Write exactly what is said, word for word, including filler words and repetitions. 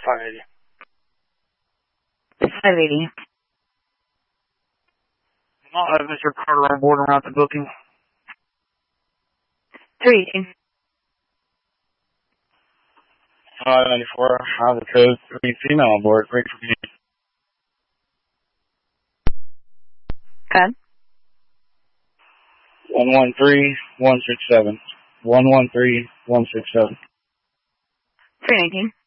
five eighty. five eighty. I'll have Mister Carter on board around the booking. three eighty. five ninety-four, I have the code, three female on board, great for me. Good. one one three one six seven. one one three one six seven. three nineteen.